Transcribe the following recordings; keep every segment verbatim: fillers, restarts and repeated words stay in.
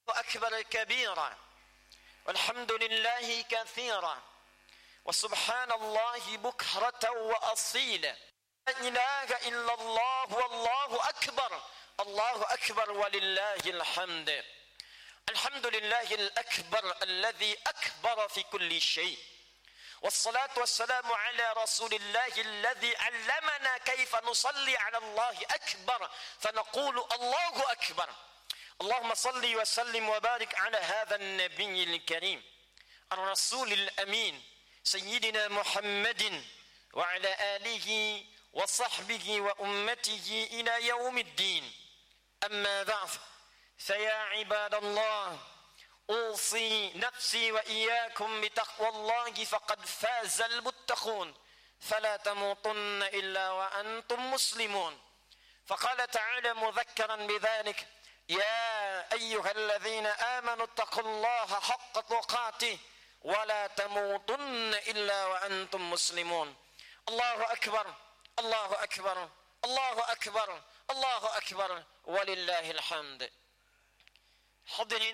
أكبر كبيرا والحمد لله كثيرا وسبحان الله بكرة وأصيلا لا إله إلا الله والله أكبر الله أكبر ولله الحمد. الحمد لله الأكبر الذي أكبر في كل شيء والصلاة والسلام على رسول الله الذي علمنا كيف نصلي على الله أكبر فنقول الله أكبر. اللهم صل وسلم وبارك على هذا النبي الكريم الرسول الأمين سيدنا محمد وعلى آله وصحبه وأمته إلى يوم الدين. أما بعد فيا عباد الله أوصي نفسي وإياكم بتقوى الله فقد فاز المتقون فلا تموتن إلا وأنتم مسلمون. فقال تعالى مذكرا بذلك يا أيها الذين آمنوا اتقوا الله حق تقاته ولا تموتن إلا وأنتم مسلمون. الله أكبر الله أكبر الله أكبر الله أكبر ولله الحمد. Hadirin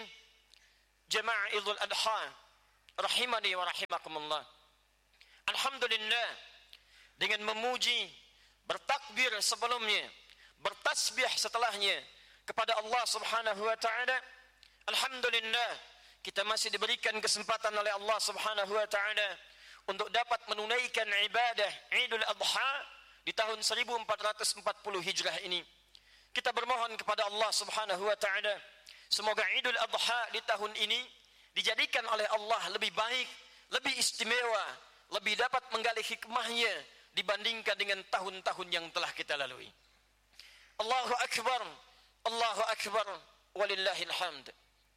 jemaah Idul Adha rahimani wa rahimakumullah. Alhamdulillah, dengan memuji, bertakbir sebelumnya, bertasbih setelahnya kepada Allah Subhanahu wa taala. Alhamdulillah, kita masih diberikan kesempatan oleh Allah Subhanahu wa taala untuk dapat menunaikan ibadah Idul Adha di tahun seribu empat ratus empat puluh Hijrah ini. Kita bermohon kepada Allah Subhanahu wa taala semoga Idul Adha di tahun ini dijadikan oleh Allah lebih baik, lebih istimewa, lebih dapat menggali hikmahnya dibandingkan dengan tahun-tahun yang telah kita lalui. Allahu Akbar, Allahu Akbar, walillahil hamd.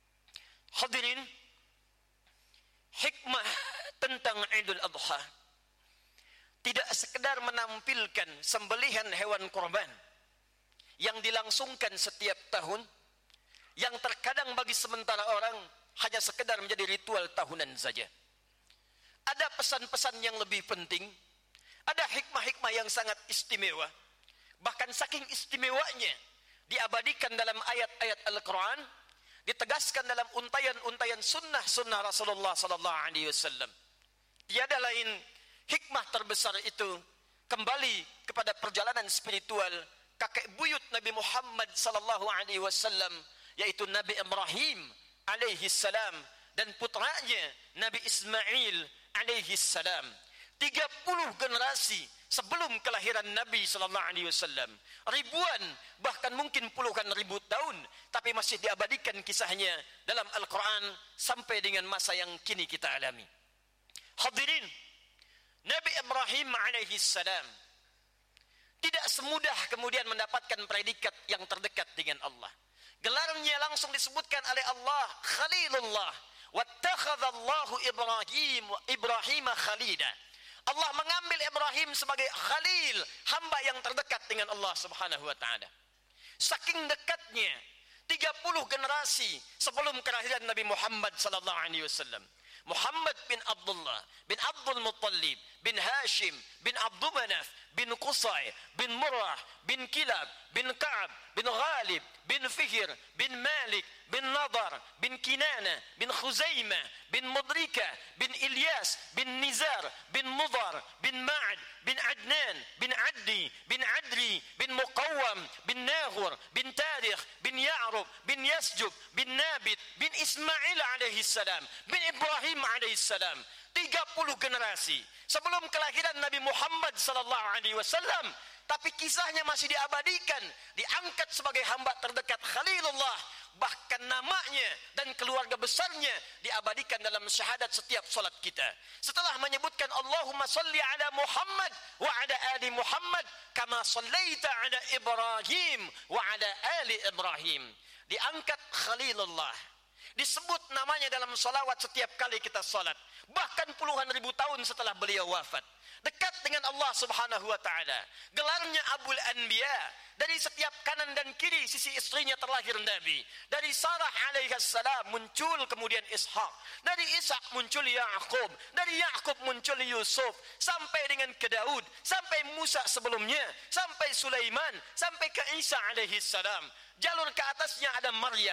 Hadirin, hikmah tentang Idul Adha tidak sekedar menampilkan sembelihan hewan kurban yang dilangsungkan setiap tahun, yang terkadang bagi sementara orang hanya sekedar menjadi ritual tahunan saja. Ada pesan-pesan yang lebih penting, ada hikmah-hikmah yang sangat istimewa, bahkan saking istimewanya diabadikan dalam ayat-ayat Al-Quran, ditegaskan dalam untayan-untayan sunnah-sunnah Rasulullah sallallahu alaihi wasallam. Tiada lain hikmah terbesar itu kembali kepada perjalanan spiritual kakek buyut Nabi Muhammad sallallahu alaihi wasallam, yaitu Nabi Ibrahim alaihi salam dan putranya Nabi Ismail alaihi salam. tiga puluh generasi sebelum kelahiran Nabi sallallahu alaihi wasallam, ribuan bahkan mungkin puluhan ribu tahun, tapi masih diabadikan kisahnya dalam Al-Quran sampai dengan masa yang kini kita alami. Hadirin, Nabi Ibrahim alaihi salam tidak semudah kemudian mendapatkan predikat yang terdekat dengan Allah. Gelarnya langsung disebutkan oleh Allah Khalilullah. Wattakhadallahu Ibrahim Ibrahim Khalila. Allah mengambil Ibrahim sebagai Khalil, hamba yang terdekat dengan Allah Subhanahu wa taala. Saking dekatnya, tiga puluh generasi sebelum kelahiran Nabi Muhammad sallallahu alaihi wasallam. Muhammad bin Abdullah bin Abdul Muttalib bin Hashim bin Abdul Manaf bin Qusay bin Murrah bin Kilab bin Ka'ab bin Ghalib bin Fihr bin Malik bin Nadar bin Kinana bin Khuzaimah bin Mudrika bin Ilyas bin Nizar bin Mudar bin Ma'ad bin Adnan bin Addi bin Adri bin Muqawwam bin Nahur bin Tarikh bin Ya'rub bin Yasjub bin Nabit bin Ismail alaihi salam bin Ibrahim alaihi salam. tiga puluh generasi sebelum kelahiran Nabi Muhammad sallallahu alaihi wasallam, tapi kisahnya masih diabadikan, diangkat sebagai hamba terdekat Khalilullah, bahkan namanya dan keluarga besarnya diabadikan dalam syahadat setiap salat kita. Setelah menyebutkan Allahumma salli ala Muhammad wa ala ali Muhammad kama sallaita ala Ibrahim wa ala ali Ibrahim, diangkat Khalilullah, disebut namanya dalam salawat setiap kali kita salat, bahkan puluhan ribu tahun setelah beliau wafat. Dekat dengan Allah Subhanahu wa taala. Gelarnya Abul Anbiya. Dari setiap kanan dan kiri sisi istrinya terlahir Nabi. Dari Sarah alaihi salam muncul kemudian Ishak. Dari Ishak muncul Ya'qub. Dari Ya'qub muncul Yusuf. Sampai dengan ke Daud, sampai Musa sebelumnya, sampai Sulaiman, sampai ke Isa alaihi salam. Jalur ke atasnya ada Maryam,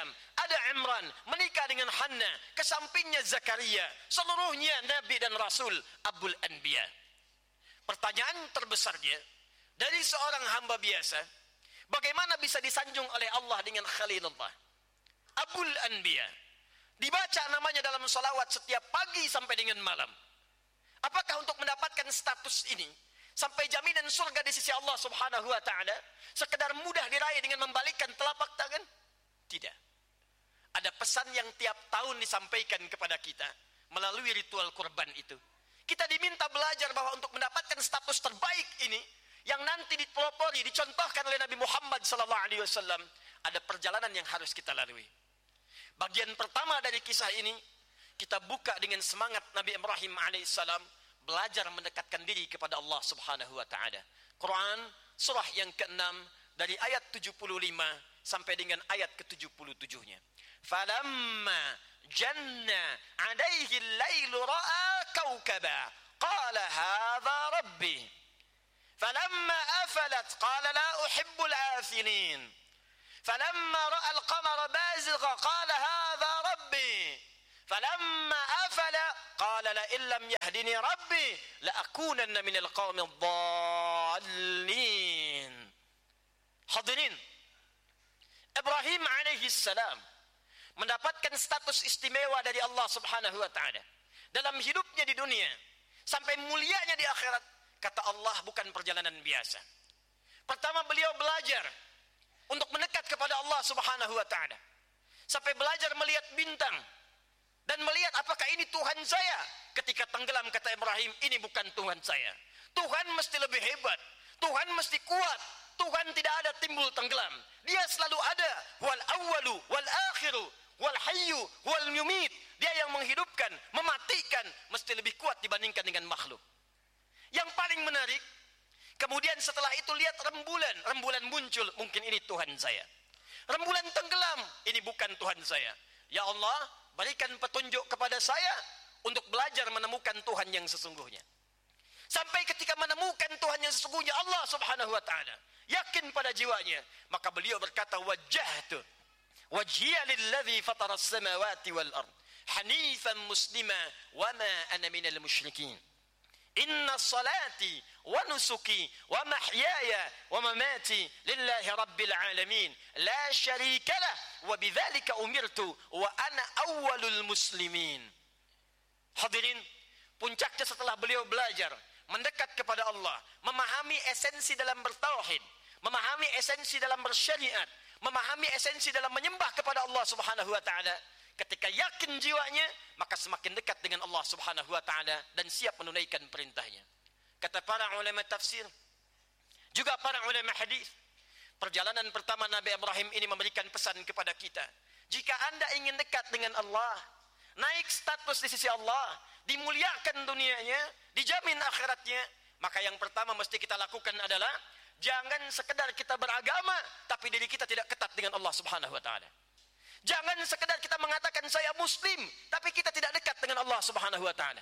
ada Imran menikah dengan Hanna, kesampingnya Zakaria, seluruhnya nabi dan rasul, abul anbiya. Pertanyaan terbesarnya dari seorang hamba biasa, bagaimana bisa disanjung oleh Allah dengan Khalilullah, abul anbiya, dibaca namanya dalam salawat setiap pagi sampai dengan malam? Apakah untuk mendapatkan status ini sampai jaminan surga di sisi Allah Subhanahu wa taala sekedar mudah diraih dengan membalikkan telapak tangan? Tidak. Ada pesan yang tiap tahun disampaikan kepada kita melalui ritual kurban itu. Kita diminta belajar bahwa untuk mendapatkan status terbaik ini yang nanti dipelopori, dicontohkan oleh Nabi Muhammad sallallahu alaihi wasallam, ada perjalanan yang harus kita lalui. Bagian pertama dari kisah ini kita buka dengan semangat Nabi Ibrahim alaihissalam belajar mendekatkan diri kepada Allah Subhanahu wa taala. Quran surah yang keenam dari ayat tujuh puluh lima sampai dengan ayat ke tujuh puluh tujuh-nya. Falamma janna alaihi al-lailu ra'a kawkaba qala hadha rabbi. Falamma afalat qala la uhibbul afilin. Falamma ra'a al-qamara bazigha qala hadha rabbi. Falamma afala qala la illam yahdini rabbi la akunanna minal qawmi dhallin. Hadirin, Ibrahim alaihi salam mendapatkan status istimewa dari Allah Subhanahu wa taala dalam hidupnya di dunia sampai mulianya di akhirat. Kata Allah, bukan perjalanan biasa. Pertama, beliau belajar untuk mendekat kepada Allah Subhanahu wa taala sampai belajar melihat bintang dan melihat apakah ini Tuhan saya. Ketika tenggelam, kata Ibrahim, ini bukan Tuhan saya. Tuhan mesti lebih hebat, Tuhan mesti kuat, Tuhan tidak ada timbul tenggelam, Dia selalu ada. Wal awwalu wal akhiru wal hayyu wal yumit. Dia yang menghidupkan, mematikan, mesti lebih kuat dibandingkan dengan makhluk. Yang paling menarik, kemudian setelah itu lihat rembulan, rembulan muncul, mungkin ini Tuhan saya. Rembulan tenggelam, ini bukan Tuhan saya. Ya Allah, berikan petunjuk kepada saya untuk belajar menemukan Tuhan yang sesungguhnya. Sampai ketika menemukan Tuhan yang sesungguhnya, Allah Subhanahu wa taala yakin pada jiwanya, maka beliau berkata, wajjahtu wajhiya lilladzi fatara as-samawati wal ard hanifan muslima wa ma ana minal musyrikin. Inna salati wa nusuki wa mahyaya wa mamati lillahi rabbil alamin la syarika lah wa bidzalika umirtu wa ana awwalul muslimin. Hadirin, puncaknya setelah beliau belajar mendekat kepada Allah, memahami esensi dalam bertauhid, memahami esensi dalam bersyariat, memahami esensi dalam menyembah kepada Allah Subhanahu wa taala. Ketika yakin jiwanya, maka semakin dekat dengan Allah Subhanahu wa taala dan siap menunaikan perintahnya. Kata para ulama tafsir, juga para ulama hadis, perjalanan pertama Nabi Ibrahim ini memberikan pesan kepada kita. Jika Anda ingin dekat dengan Allah, naik status di sisi Allah, dimuliakan dunianya, dijamin akhiratnya, maka yang pertama mesti kita lakukan adalah jangan sekedar kita beragama tapi diri kita tidak ketat dengan Allah Subhanahu wa taala. Jangan sekedar kita mengatakan saya muslim tapi kita tidak dekat dengan Allah Subhanahu wa taala.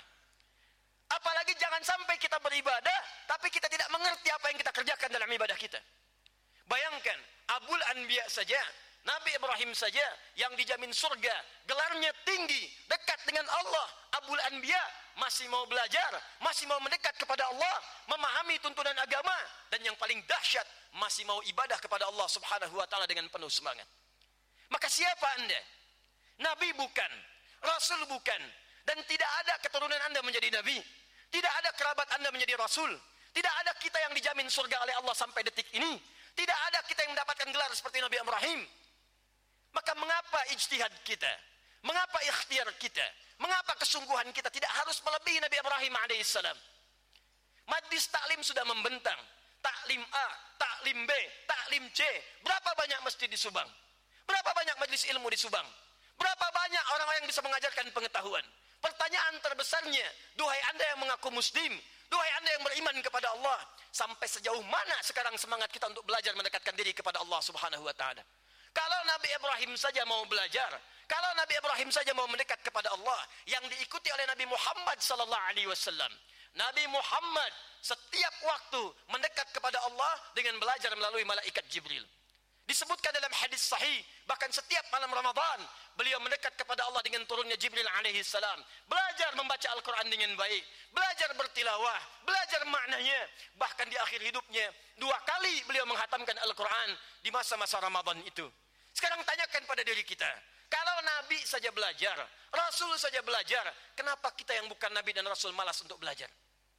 Apalagi jangan sampai kita beribadah tapi kita tidak mengerti apa yang kita kerjakan dalam ibadah kita. Bayangkan, Abul Anbiya saja, Nabi Ibrahim saja yang dijamin surga, gelarnya tinggi, dekat dengan Allah. Abul Anbiya masih mau belajar, masih mau mendekat kepada Allah, memahami tuntunan agama, dan yang paling dahsyat, masih mau ibadah kepada Allah Subhanahu wa taala dengan penuh semangat. Maka siapa Anda? Nabi bukan, Rasul bukan, dan tidak ada keturunan Anda menjadi Nabi, tidak ada kerabat Anda menjadi Rasul, tidak ada kita yang dijamin surga oleh Allah sampai detik ini, tidak ada kita yang mendapatkan gelar seperti Nabi Ibrahim. Maka mengapa ijtihad kita, mengapa ikhtiar kita, mengapa kesungguhan kita tidak harus melebihi Nabi Ibrahim alaihissalam? Majlis taklim sudah membentang, taklim A, taklim B, taklim C, berapa banyak masjid di Subang? Berapa banyak majlis ilmu di Subang? Berapa banyak orang-orang yang bisa mengajarkan pengetahuan? Pertanyaan terbesarnya, duhai Anda yang mengaku muslim, duhai Anda yang beriman kepada Allah, sampai sejauh mana sekarang semangat kita untuk belajar mendekatkan diri kepada Allah Subhanahu wa taala? Kalau Nabi Ibrahim saja mau belajar, kalau Nabi Ibrahim saja mau mendekat kepada Allah, yang diikuti oleh Nabi Muhammad sallallahu alaihi wasallam. Nabi Muhammad setiap waktu mendekat kepada Allah dengan belajar melalui malaikat Jibril. Disebutkan dalam hadis sahih, bahkan setiap malam Ramadan beliau mendekat kepada Allah dengan turunnya Jibril alaihi salam, belajar membaca Al-Quran dengan baik, belajar bertilawah, belajar maknanya. Bahkan di akhir hidupnya dua kali beliau menghatamkan Al-Quran di masa-masa Ramadan itu. Sekarang tanyakan pada diri kita, kalau Nabi saja belajar, Rasul saja belajar, kenapa kita yang bukan Nabi dan Rasul malas untuk belajar?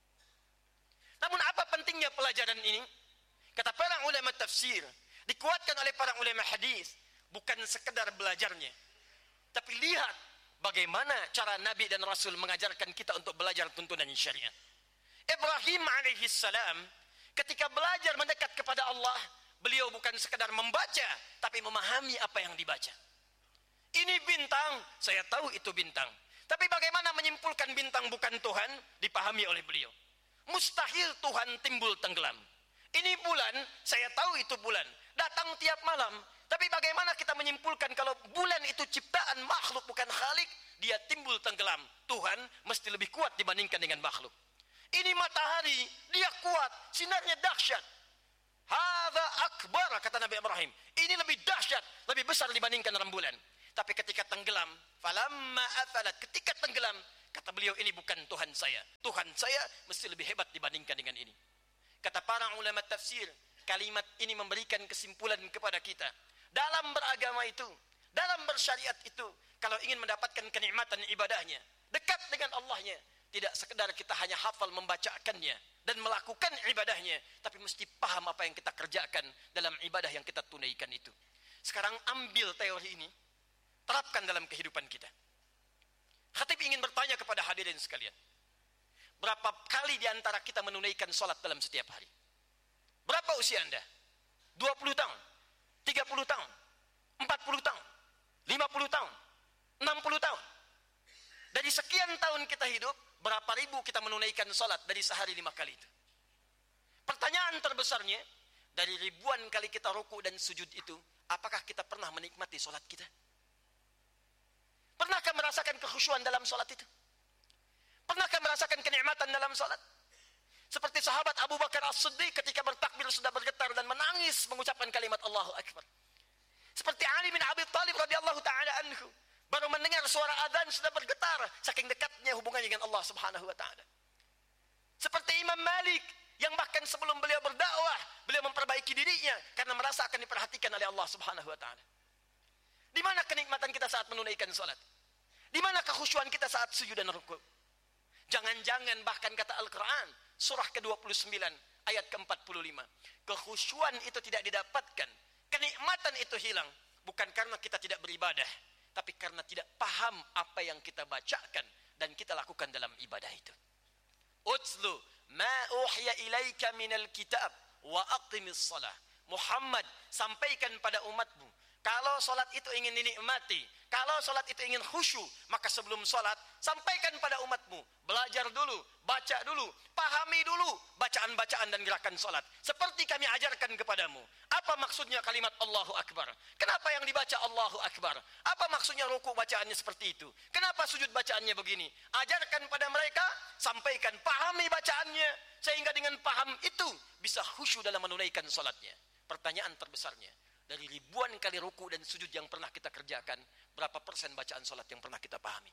Namun apa pentingnya pelajaran ini? Kata para ulama tafsir, dikuatkan oleh para ulama hadis, bukan sekedar belajarnya, tapi lihat bagaimana cara Nabi dan Rasul mengajarkan kita untuk belajar tuntunan syariat. Ibrahim alaihi salam ketika belajar mendekat kepada Allah, beliau bukan sekedar membaca, tapi memahami apa yang dibaca. Ini bintang, saya tahu itu bintang, tapi bagaimana menyimpulkan bintang bukan Tuhan, dipahami oleh beliau. Mustahil Tuhan timbul tenggelam. Ini bulan, saya tahu itu bulan, datang tiap malam. Tapi bagaimana kita menyimpulkan kalau bulan itu ciptaan makhluk bukan khalik, dia timbul tenggelam. Tuhan mesti lebih kuat dibandingkan dengan makhluk. Ini matahari, dia kuat, sinarnya dahsyat. Hadza akbar, kata Nabi Ibrahim. Ini lebih dahsyat, lebih besar dibandingkan rembulan. Tapi ketika tenggelam, falamma afalat, ketika tenggelam, kata beliau, ini bukan Tuhan saya. Tuhan saya mesti lebih hebat dibandingkan dengan ini. Kata para ulama tafsir, kalimat ini memberikan kesimpulan kepada kita. Dalam beragama itu, dalam bersyariat itu, kalau ingin mendapatkan kenikmatan ibadahnya, dekat dengan Allahnya, tidak sekedar kita hanya hafal membacakannya dan melakukan ibadahnya, tapi mesti paham apa yang kita kerjakan dalam ibadah yang kita tunaikan itu. Sekarang ambil teori ini, terapkan dalam kehidupan kita. Khatib ingin bertanya kepada hadirin sekalian, berapa kali diantara kita menunaikan sholat dalam setiap hari? Berapa usia anda? dua puluh tahun? tiga puluh tahun? empat puluh tahun? lima puluh tahun? enam puluh tahun? Dari sekian tahun kita hidup, berapa ribu kita menunaikan sholat dari sehari lima kali itu? Pertanyaan terbesarnya, dari ribuan kali kita ruku dan sujud itu, apakah kita pernah menikmati sholat kita? Pernahkah merasakan kekhusyuan dalam sholat itu? Pernahkah merasakan kenikmatan dalam salat? Seperti sahabat Abu Bakar As-Siddiq ketika bertakbir sudah bergetar dan menangis mengucapkan kalimat Allahu Akbar. Seperti Ali bin Abi Thalib radhiyallahu taala anhu, baru mendengar suara adzan sudah bergetar saking dekatnya hubungannya dengan Allah Subhanahu wa taala. Seperti Imam Malik yang bahkan sebelum beliau berdakwah, beliau memperbaiki dirinya karena merasa akan diperhatikan oleh Allah Subhanahu wa taala. Di mana kenikmatan kita saat menunaikan salat? Di mana kekhusyuan kita saat sujud dan rukuk? Jangan-jangan bahkan kata Al-Quran surah ke dua puluh sembilan ayat ke empat puluh lima, kekhusyuan itu tidak didapatkan, kenikmatan itu hilang, bukan karena kita tidak beribadah, tapi karena tidak paham apa yang kita bacakan dan kita lakukan dalam ibadah itu. Utslu ma uhiya ilaika minal kitab wa aqimis salah. Muhammad, sampaikan pada umatmu, kalau solat itu ingin dinikmati, kalau solat itu ingin khusyuk, maka sebelum solat, sampaikan pada umatmu, belajar dulu, baca dulu, pahami dulu bacaan-bacaan dan gerakan solat. Seperti kami ajarkan kepadamu. Apa maksudnya kalimat Allahu Akbar? Kenapa yang dibaca Allahu Akbar? Apa maksudnya ruku bacaannya seperti itu? Kenapa sujud bacaannya begini? Ajarkan pada mereka, sampaikan, pahami bacaannya, sehingga dengan paham itu bisa khusyuk dalam menunaikan solatnya. Pertanyaan terbesarnya, dari ribuan kali ruku dan sujud yang pernah kita kerjakan, berapa persen bacaan sholat yang pernah kita pahami?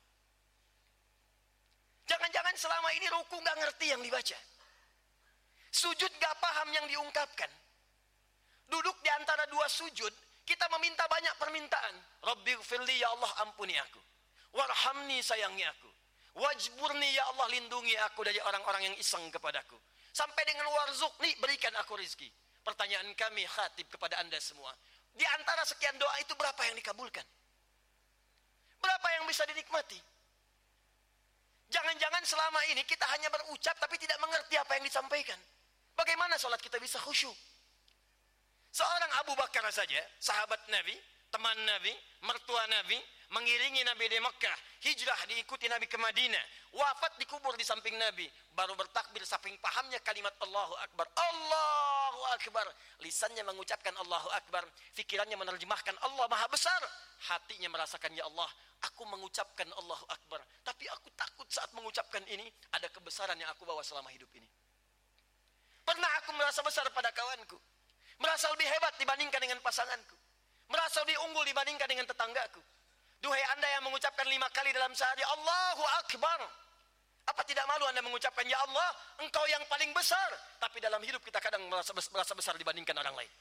Jangan-jangan selama ini ruku gak ngerti yang dibaca, sujud gak paham yang diungkapkan. Duduk di antara dua sujud, kita meminta banyak permintaan. Rabbighfirli, ya Allah ampuni aku. Warhamni, sayangi aku. Wajburni, ya Allah lindungi aku dari orang-orang yang iseng kepadaku. Sampai dengan warzuqni, berikan aku rizki. Pertanyaan kami khatib kepada anda semua, di antara sekian doa itu berapa yang dikabulkan? Berapa yang bisa dinikmati? Jangan-jangan selama ini kita hanya berucap tapi tidak mengerti apa yang disampaikan. Bagaimana sholat kita bisa khusyuk? Seorang Abu Bakar saja, sahabat Nabi, teman Nabi, mertua Nabi, mengiringi Nabi di Mekah, hijrah diikuti Nabi ke Madinah, wafat dikubur di samping Nabi, baru bertakbir saking pahamnya kalimat Allahu Akbar. Allahu Akbar, lisannya mengucapkan Allahu Akbar, fikirannya menerjemahkan Allah Maha Besar, hatinya merasakan, ya Allah, aku mengucapkan Allahu Akbar, tapi aku takut saat mengucapkan ini ada kebesaran yang aku bawa selama hidup ini. Pernah aku merasa besar pada kawanku, merasa lebih hebat dibandingkan dengan pasanganku, merasa lebih unggul dibandingkan dengan tetanggaku. Duhai anda yang mengucapkan lima kali dalam sehari Allahu Akbar, apa tidak malu anda mengucapkan ya Allah, engkau yang paling besar? Tapi dalam hidup kita kadang merasa, merasa besar dibandingkan orang lain.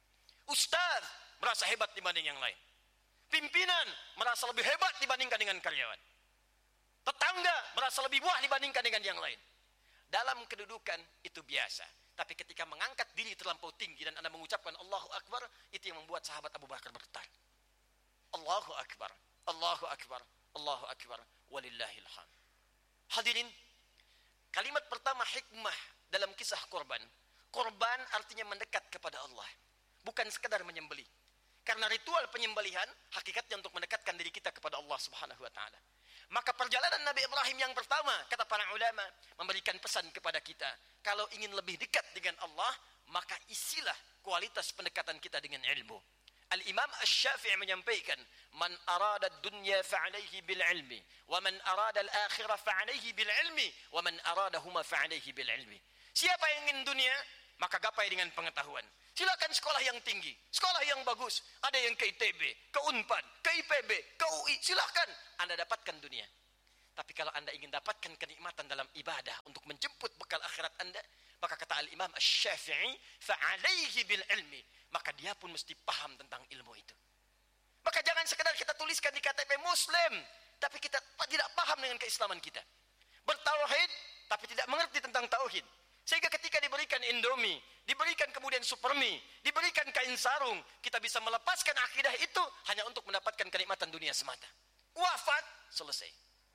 Ustaz merasa hebat dibanding yang lain. Pimpinan merasa lebih hebat dibandingkan dengan karyawan. Tetangga merasa lebih wah dibandingkan dengan yang lain. Dalam kedudukan itu biasa. Tapi ketika mengangkat diri terlampau tinggi dan anda mengucapkan Allahu Akbar, itu yang membuat sahabat Abu Bakar bergetar. Allahu Akbar, Allahu Akbar, Allahu Akbar, walillahil hamd. Hadirin, kalimat pertama hikmah dalam kisah korban. Korban artinya mendekat kepada Allah, bukan sekadar menyembelih. Karena ritual penyembelihan hakikatnya untuk mendekatkan diri kita kepada Allah Subhanahu wa taala. Maka perjalanan Nabi Ibrahim yang pertama, kata para ulama, memberikan pesan kepada kita, kalau ingin lebih dekat dengan Allah, maka isilah kualitas pendekatan kita dengan ilmu. Al-Imam Asy-Syafi'i menyampaikan, man arada ad-dunya fa'alayhi bil ilmi, wa man arada al-akhirah fa'alayhi bil ilmi, wa man aradahuma fa'alayhi bil ilmi. Siapa yang ingin dunia, maka gapai dengan pengetahuan. Silakan sekolah yang tinggi, sekolah yang bagus. Ada yang ke I T B, ke Unpad, ke I P B, ke U I. Silakan anda dapatkan dunia. Tapi kalau anda ingin dapatkan kenikmatan dalam ibadah untuk menjemput bekal akhirat anda, maka kata Al-Imam Asy-Syafi'i, fa'alayhi bil ilmi, maka dia pun mesti paham tentang ilmu itu. Maka jangan sekedar kita tuliskan di K T P Muslim, tapi kita tidak paham dengan keislaman kita. Bertauhid, tapi tidak mengerti tentang tauhid. Sehingga ketika diberikan Indomie, diberikan kemudian Supermi, diberikan kain sarung, kita bisa melepaskan akidah itu hanya untuk mendapatkan kenikmatan dunia semata. Wafat, selesai.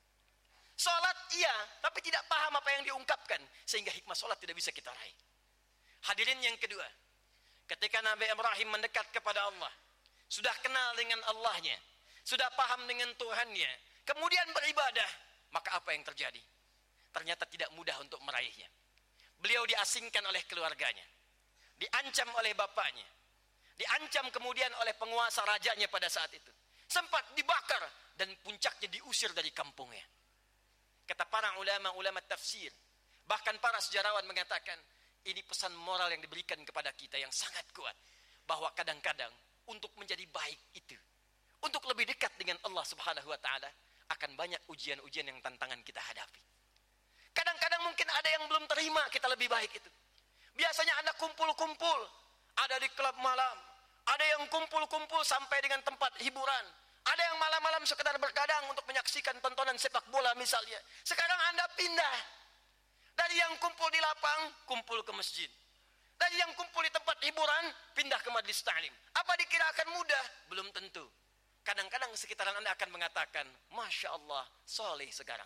Salat iya, tapi tidak paham apa yang diungkapkan, sehingga hikmah salat tidak bisa kita raih. Hadirin yang kedua, ketika Nabi Ibrahim mendekat kepada Allah, sudah kenal dengan Allahnya, sudah paham dengan Tuhannya, kemudian beribadah, maka apa yang terjadi? Ternyata tidak mudah untuk meraihnya. Beliau diasingkan oleh keluarganya, diancam oleh bapaknya, diancam kemudian oleh penguasa rajanya pada saat itu. Sempat dibakar dan puncaknya diusir dari kampungnya. Kata para ulama-ulama tafsir, bahkan para sejarawan mengatakan, ini pesan moral yang diberikan kepada kita yang sangat kuat, bahwa kadang-kadang untuk menjadi baik itu, untuk lebih dekat dengan Allah Subhanahu wa taala, akan banyak ujian-ujian yang tantangan kita hadapi. Kadang-kadang mungkin ada yang belum terima kita lebih baik itu. Biasanya anda kumpul-kumpul, ada di klub malam, ada yang kumpul-kumpul sampai dengan tempat hiburan, ada yang malam-malam sekedar berkadang untuk menyaksikan tontonan sepak bola misalnya. Sekarang anda pindah dari yang kumpul di lapang, kumpul ke masjid. Dari yang kumpul di tempat hiburan, pindah ke majlis ta'lim. Apa dikira akan mudah? Belum tentu. Kadang-kadang sekitaran anda akan mengatakan, Masya Allah, soleh sekarang.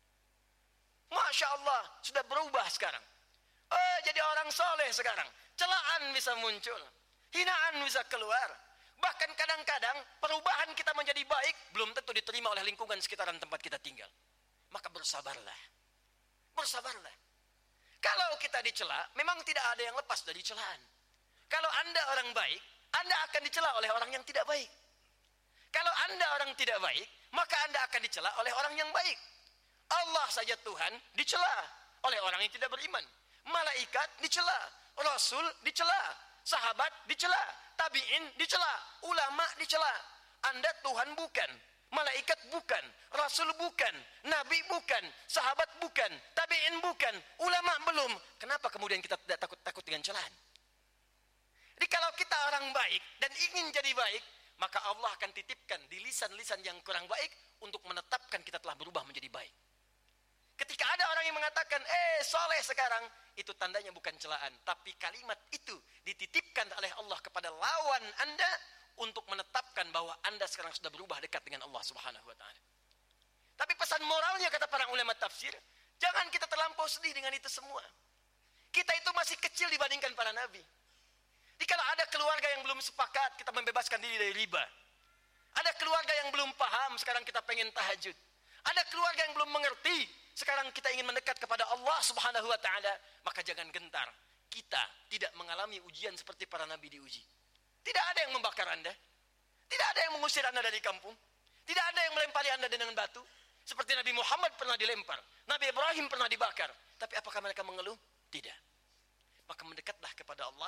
Masya Allah, sudah berubah sekarang. Oh, jadi orang soleh sekarang. Celaan bisa muncul, hinaan bisa keluar. Bahkan kadang-kadang perubahan kita menjadi baik belum tentu diterima oleh lingkungan sekitaran tempat kita tinggal. Maka bersabarlah. Bersabarlah. Kalau kita dicela, memang tidak ada yang lepas dari celaan. Kalau anda orang baik, anda akan dicela oleh orang yang tidak baik. Kalau anda orang tidak baik, maka anda akan dicela oleh orang yang baik. Allah saja Tuhan dicela oleh orang yang tidak beriman. Malaikat dicela, Rasul dicela, sahabat dicela, tabi'in dicela, ulama dicela. Anda Tuhan bukan, malaikat bukan, Rasul bukan, Nabi bukan, sahabat bukan, tabi'in bukan, ulama belum. Kenapa kemudian kita tidak takut-takut dengan celaan? Jadi kalau kita orang baik dan ingin jadi baik, maka Allah akan titipkan di lisan-lisan yang kurang baik untuk menetapkan kita telah berubah menjadi baik. Ketika ada orang yang mengatakan, eh soleh sekarang, itu tandanya bukan celaan. Tapi kalimat itu dititipkan oleh Allah kepada lawan anda untuk menetapkan bahwa anda sekarang sudah berubah dekat dengan Allah Subhanahu wa taala. Tapi pesan moralnya kata para ulama tafsir, jangan kita terlampau sedih dengan itu semua. Kita itu masih kecil dibandingkan para nabi. Jadi kalau ada keluarga yang belum sepakat, kita membebaskan diri dari riba. Ada keluarga yang belum paham, sekarang kita pengen tahajud. Ada keluarga yang belum mengerti, sekarang kita ingin mendekat kepada Allah Subhanahu wa taala, maka jangan gentar. Kita tidak mengalami ujian seperti para nabi diuji. Tidak ada yang membakar anda, tidak ada yang mengusir anda dari kampung, tidak ada yang melempari anda dengan batu. Seperti Nabi Muhammad pernah dilempar, Nabi Ibrahim pernah dibakar. Tapi apakah mereka mengeluh? Tidak. Maka mendekatlah kepada Allah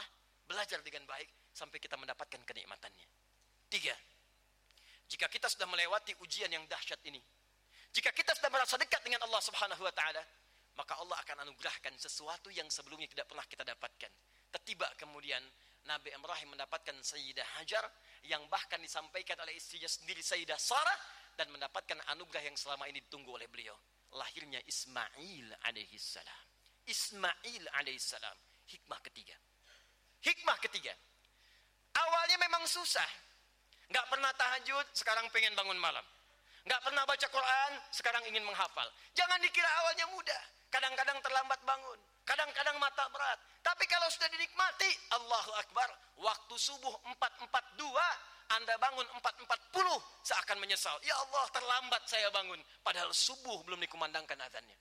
Belajar dengan baik sampai kita mendapatkan kenikmatannya. Tiga, jika kita sudah melewati ujian yang dahsyat ini, jika kita sudah merasa dekat dengan Allah Subhanahu wa taala, maka Allah akan anugerahkan sesuatu yang sebelumnya tidak pernah kita dapatkan. Tiba kemudian Nabi Ibrahim mendapatkan Sayyidah Hajar yang bahkan disampaikan oleh istrinya sendiri Sayyidah Sarah, dan mendapatkan anugerah yang selama ini ditunggu oleh beliau. Lahirnya Ismail alaihissalam. Ismail alaihissalam. Hikmah ketiga. Hikmah ketiga. Awalnya memang susah. Nggak pernah tahajud, sekarang pengen bangun malam. Nggak pernah baca Quran, sekarang ingin menghafal. Jangan dikira awalnya mudah. Kadang-kadang terlambat bangun. Kadang-kadang mata berat. Tapi kalau sudah dinikmati, Allahu Akbar, waktu subuh empat empat puluh dua, Anda bangun empat empat puluh, seakan menyesal. Ya Allah, terlambat saya bangun. Padahal subuh belum dikumandangkan azannya.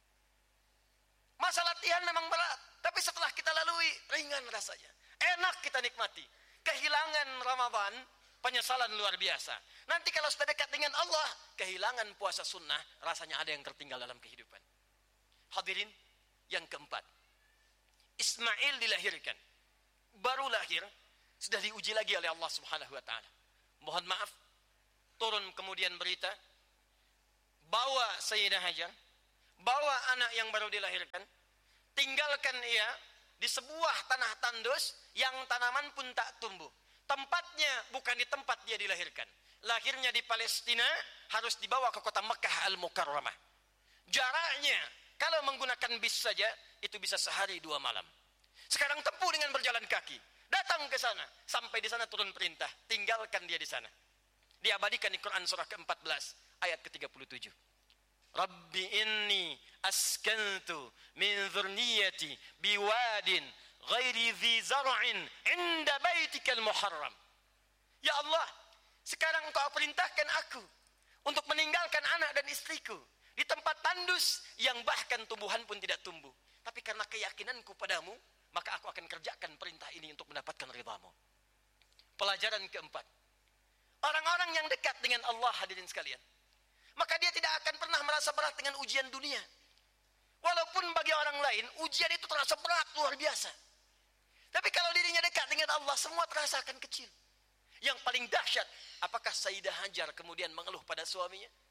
Masa latihan memang berat, tapi setelah kita lalui, ringan rasanya. Enak kita nikmati. Kehilangan Ramadan, penyesalan luar biasa. Nanti kalau sudah dekat dengan Allah, kehilangan puasa sunnah, rasanya ada yang tertinggal dalam kehidupan. Hadirin, yang keempat, Ismail dilahirkan. Baru lahir, sudah diuji lagi oleh Allah Subhanahu wa taala. Mohon maaf, turun kemudian berita, bawa Sayyidah Hajar, bawa anak yang baru dilahirkan, tinggalkan ia di sebuah tanah tandus yang tanaman pun tak tumbuh. Tempatnya bukan di tempat dia dilahirkan. Lahirnya di Palestina, harus dibawa ke kota Mekah Al-Mukarramah. Jaraknya, kalau menggunakan bis saja, itu bisa sehari dua malam. Sekarang tempuh dengan berjalan kaki. Datang ke sana, sampai di sana turun perintah, tinggalkan dia di sana. Diabadikan di Quran surah ke empat belas, ayat ke tiga puluh tujuh. Rabbi inni askantu min dzurriyyati biwadin ghairi dzi zar'in 'inda baitikal muharram. Ya Allah, sekarang Engkau perintahkan aku untuk meninggalkan anak dan istriku di tempat tandus yang bahkan tumbuhan pun tidak tumbuh. Tapi karena keyakinanku padamu, maka aku akan kerjakan perintah ini untuk mendapatkan ridhamu. Pelajaran keempat, orang-orang yang dekat dengan Allah, hadirin sekalian, maka dia tidak akan pernah merasa berat dengan ujian dunia. Walaupun bagi orang lain ujian itu terasa berat luar biasa, tapi kalau dirinya dekat dengan Allah, semua terasa akan kecil. Yang paling dahsyat, apakah Sayyidah Hajar kemudian mengeluh pada suaminya?